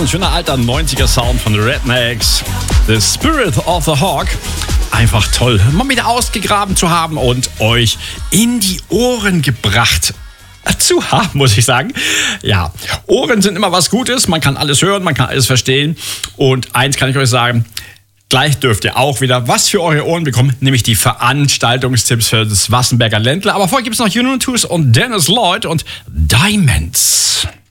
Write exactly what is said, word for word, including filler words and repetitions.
ein schöner alter neunziger Sound von The Rednecks. The Spirit of the Hawk. Einfach toll, mal wieder ausgegraben zu haben und euch in die Ohren gebracht zu haben, muss ich sagen. Ja, Ohren sind immer was Gutes. Man kann alles hören, man kann alles verstehen. Und eins kann ich euch sagen, gleich dürft ihr auch wieder was für eure Ohren bekommen, nämlich die Veranstaltungstipps für das Wassenberger Ländle. Aber vorher gibt es noch Unitus und Dennis Lloyd und Diamonds.